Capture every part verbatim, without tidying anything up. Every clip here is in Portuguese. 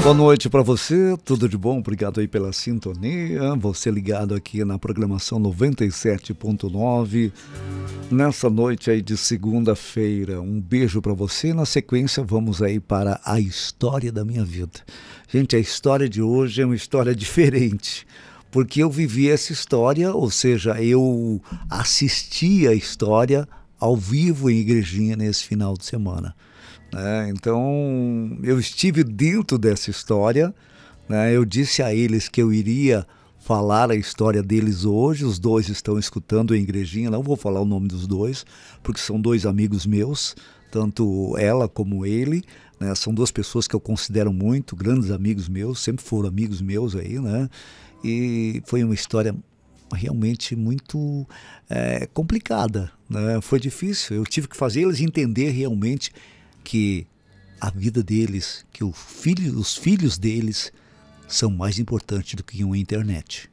Boa noite para você, tudo de bom? Obrigado aí pela sintonia, você ligado aqui na programação noventa e sete ponto nove, nessa noite aí de segunda-feira. Um beijo para você, na sequência vamos aí para a história da minha vida. Gente, a história de hoje é uma história diferente, porque eu vivi essa história, ou seja, eu assisti a história ao vivo em Igrejinha nesse final de semana. É, então eu estive dentro dessa história, né? Eu disse a eles que eu iria falar a história deles hoje. Os dois estão escutando em Igrejinha, não vou falar o nome dos dois, porque são dois amigos meus, tanto ela como ele, né? São duas pessoas que eu considero muito, grandes amigos meus, sempre foram amigos meus aí, né? E foi uma história realmente muito é, complicada, né? Foi difícil, eu tive que fazer eles entender realmente que a vida deles, que o filho, os filhos deles são mais importantes do que uma internet.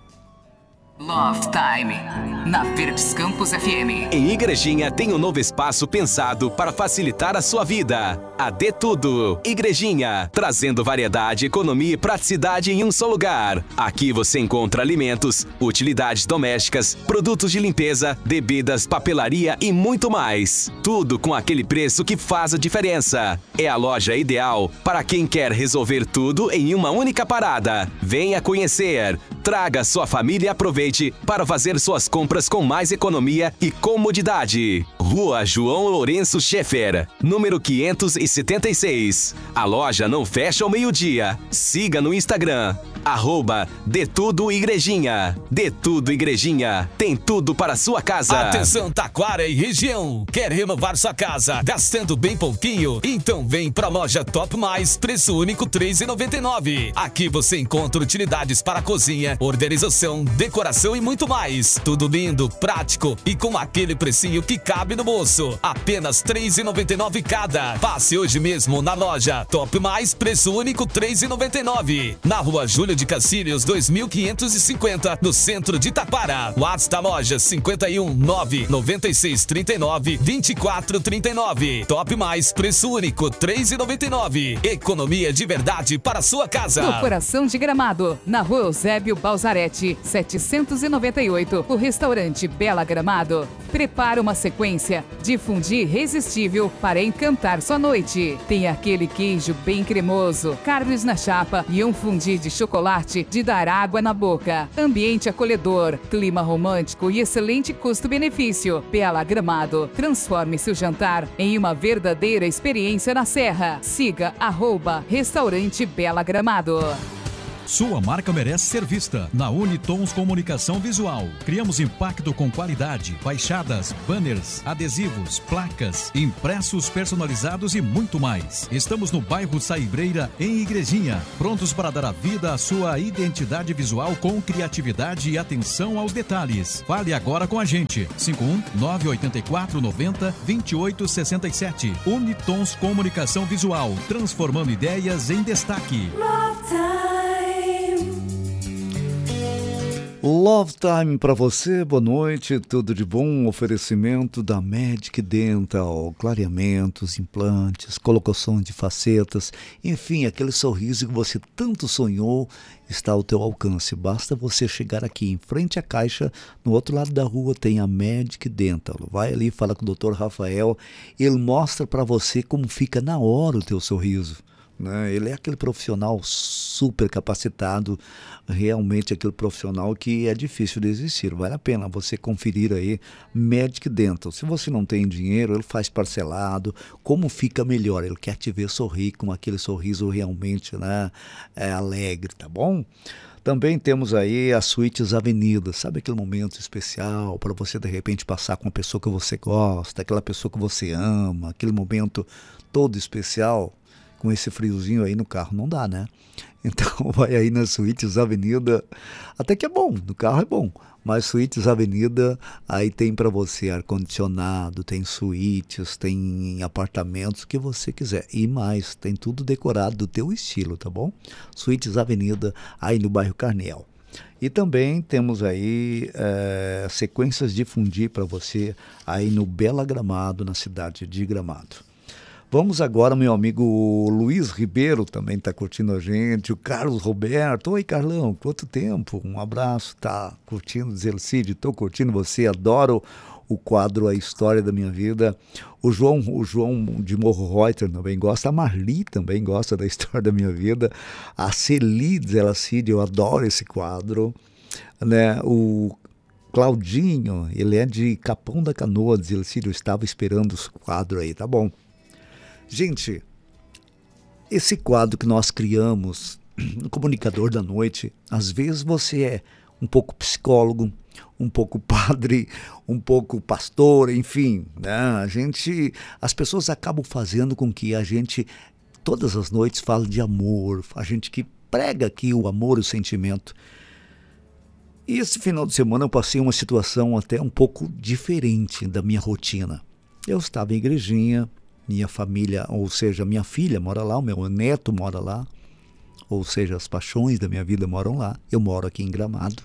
Love Time, na Verdes Campos F M. Em Igrejinha tem um novo espaço pensado para facilitar a sua vida. A De Tudo Igrejinha, trazendo variedade, economia e praticidade em um só lugar. Aqui você encontra alimentos, utilidades domésticas, produtos de limpeza, bebidas, papelaria e muito mais. Tudo com aquele preço que faz a diferença. É a loja ideal para quem quer resolver tudo em uma única parada. Venha conhecer. Traga sua família e aproveite para fazer suas compras com mais economia e comodidade. Rua João Lourenço Schaeffer, número quinhentos e setenta e seis. A loja não fecha ao meio-dia. Siga no Instagram, arroba De Tudo Igrejinha. De Tudo Igrejinha, tem tudo para sua casa. Atenção, Taquara e região. Quer renovar sua casa gastando bem pouquinho? Então vem pra loja Top Mais, preço único três reais e noventa e nove centavos. Aqui você encontra utilidades para cozinha, organização, decoração e muito mais. Tudo lindo, prático e com aquele precinho que cabe no bolso. Apenas três reais e noventa e nove centavos cada. Passe hoje mesmo na loja Top Mais, preço único três reais e noventa e nove centavos. Na rua Júlio de Cacílios, dois mil quinhentos e cinquenta, no centro de Taquara. WhatsApp da loja cinquenta e um, nove, noventa e seis, trinta e nove, vinte e quatro, trinta e nove. Top Mais, preço único três reais e noventa e nove centavos. Economia de verdade para sua casa. No coração de Gramado, na rua Eusébio Balzarete, setecentos e noventa e oito, o restaurante Bela Gramado prepara uma sequência de fundi irresistível para encantar sua noite. Tem aquele queijo bem cremoso, carnes na chapa e um fundi de chocolate de dar água na boca. Ambiente acolhedor, clima romântico e excelente custo-benefício. Bela Gramado, transforme seu jantar em uma verdadeira experiência na Serra. Siga arroba restaurante Bela Gramado. Sua marca merece ser vista na Unitons Comunicação Visual. Criamos impacto com qualidade, fachadas, banners, adesivos, placas, impressos personalizados e muito mais. Estamos no bairro Saibreira, em Igrejinha, prontos para dar a vida à sua identidade visual com criatividade e atenção aos detalhes. Fale agora com a gente. cinco um nove oito quatro nove zero dois oito seis sete. Unitons Comunicação Visual, transformando ideias em destaque. Love Time para você, boa noite, tudo de bom? Um oferecimento da Medic Dental, clareamentos, implantes, colocação de facetas, enfim, aquele sorriso que você tanto sonhou está ao teu alcance. Basta você chegar aqui em frente à caixa, no outro lado da rua tem a Medic Dental. Vai ali, fala com o doutor Rafael, ele mostra para você como fica na hora o teu sorriso. Né? Ele é aquele profissional super capacitado, realmente aquele profissional que é difícil de existir. Vale a pena você conferir aí Medic Dental. Se você não tem dinheiro, ele faz parcelado, como fica melhor, ele quer te ver sorrir com aquele sorriso realmente, né, é, alegre, tá bom? Também temos aí as suítes Avenida, sabe aquele momento especial para você de repente passar com uma pessoa que você gosta, aquela pessoa que você ama, aquele momento todo especial. Com esse friozinho aí no carro não dá, né? Então vai aí nas Suítes Avenida, até que é bom, no carro é bom, mas Suítes Avenida, aí tem para você ar-condicionado, tem suítes, tem apartamentos, o que você quiser, e mais, tem tudo decorado do teu estilo, tá bom? Suítes Avenida, aí no bairro Carnel. E também temos aí é, sequências de fundi para você aí no Bela Gramado, na cidade de Gramado. Vamos agora, meu amigo Luiz Ribeiro também está curtindo a gente, o Carlos Roberto. Oi, Carlão, quanto tempo? Um abraço, tá curtindo, diz ele, Cid, estou curtindo você, adoro o quadro A História da Minha Vida. O João, o João de Morro Reuter também gosta, a Marli também gosta da História da Minha Vida. A Celi, diz ela, Cid, eu adoro esse quadro. Né? O Claudinho, ele é de Capão da Canoa, diz ele, Cid, eu estava esperando esse quadro aí, tá bom. Gente, esse quadro que nós criamos, no Comunicador da Noite, às vezes você é um pouco psicólogo, um pouco padre, um pouco pastor, enfim, né? A gente, as pessoas acabam fazendo com que a gente, todas as noites, fale de amor, a gente que prega aqui o amor e o sentimento. E esse final de semana eu passei uma situação até um pouco diferente da minha rotina. Eu estava em igrejinha, minha família, ou seja, minha filha mora lá, o meu neto mora lá, ou seja, as paixões da minha vida moram lá, eu moro aqui em Gramado.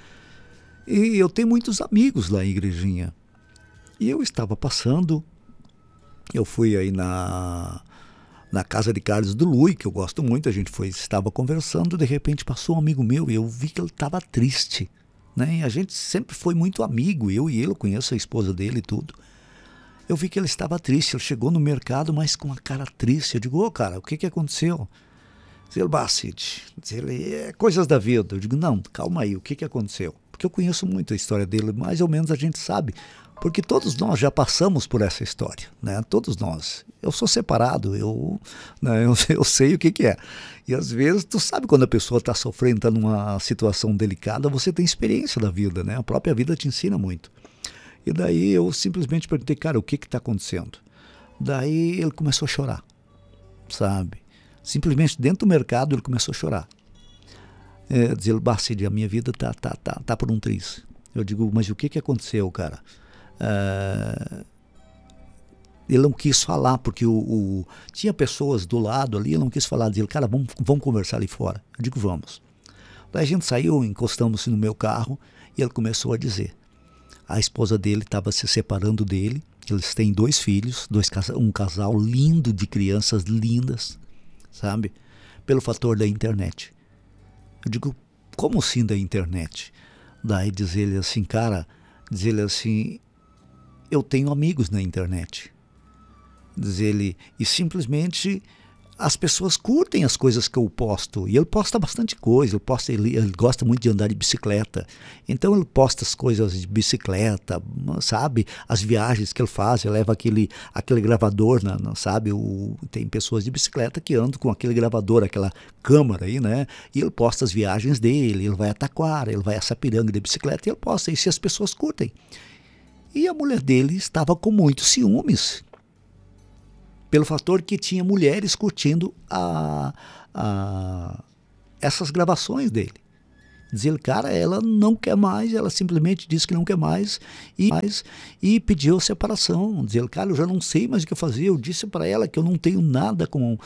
E eu tenho muitos amigos lá em igrejinha. E eu estava passando, eu fui aí na, na casa de Carlos do Lui, que eu gosto muito, a gente foi, estava conversando, de repente passou um amigo meu e eu vi que ele estava triste. Né? E a gente sempre foi muito amigo, eu e ele, eu conheço a esposa dele e tudo. Eu vi que ele estava triste, ele chegou no mercado, mas com a cara triste. Eu digo, ô oh, cara, o que que aconteceu? Diz ele, bah, Cid, diz ele, é coisas da vida. Eu digo, não, calma aí, o que que aconteceu? Porque eu conheço muito a história dele, mais ou menos a gente sabe. Porque todos nós já passamos por essa história, né? Todos nós. Eu sou separado, eu, né, eu, eu sei o que que é. E às vezes, tu sabe quando a pessoa está sofrendo, está numa situação delicada, você tem experiência da vida, né? A própria vida te ensina muito. E daí eu simplesmente perguntei, cara, o que que está acontecendo? Daí ele começou a chorar, sabe? Simplesmente dentro do mercado ele começou a chorar. É, dizer, Cid, a minha vida tá, tá, tá, tá por um triz. Eu digo, mas o que que aconteceu, cara? É... Ele não quis falar, porque o, o... tinha pessoas do lado ali, ele não quis falar. Dizer, cara, vamos, vamos conversar ali fora. Eu digo, vamos. Daí a gente saiu, encostamos-se no meu carro e ele começou a dizer. A esposa dele estava se separando dele, eles têm dois filhos, dois, um casal lindo de crianças lindas, sabe? Pelo fator da internet. Eu digo, como assim da internet? Daí diz ele assim, cara, diz ele assim, eu tenho amigos na internet. Diz ele, e simplesmente as pessoas curtem as coisas que eu posto. E ele posta bastante coisa, ele, posta, ele, ele gosta muito de andar de bicicleta. Então ele posta as coisas de bicicleta, sabe? As viagens que ele faz, ele leva aquele, aquele gravador, na, na, sabe? O, tem pessoas de bicicleta que andam com aquele gravador, aquela câmera aí, né? E ele posta as viagens dele, ele vai a Taquara, ele vai a Sapiranga de bicicleta e ele posta isso e as pessoas curtem. E a mulher dele estava com muitos ciúmes, pelo fator que tinha mulheres curtindo a, a, essas gravações dele. Diz ele, cara, ela não quer mais, ela simplesmente disse que não quer mais e, mais, e pediu separação. Diz ele, cara, eu já não sei mais o que fazer, eu disse para ela que eu não tenho nada com,